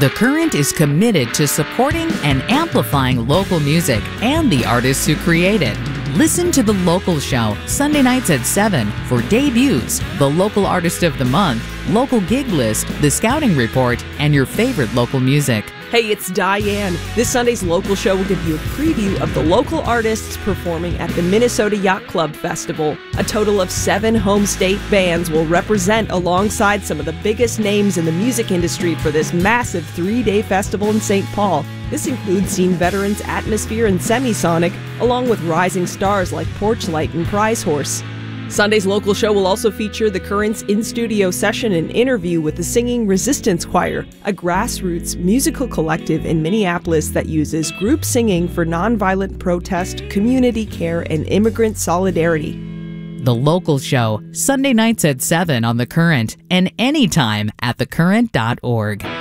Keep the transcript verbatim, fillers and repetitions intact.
The Current is committed to supporting and amplifying local music and the artists who create it. Listen to The Local Show Sunday nights at seven for debuts, the local artist of the month, local gig list, the scouting report, and your favorite local music. Hey, it's Diane. This Sunday's Local Show will give you a preview of the local artists performing at the Minnesota Yacht Club Festival. A total of seven home state bands will represent alongside some of the biggest names in the music industry for this massive three-day festival in Saint Paul. This includes scene veterans Atmosphere and Semisonic, along with rising stars like Porchlight and Prize Horse. Sunday's Local Show will also feature the Current's in-studio session and interview with the Singing Resistance Choir, a grassroots musical collective in Minneapolis that uses group singing for nonviolent protest, community care, and immigrant solidarity. The Local Show, Sunday nights at seven on The Current and anytime at the current dot org.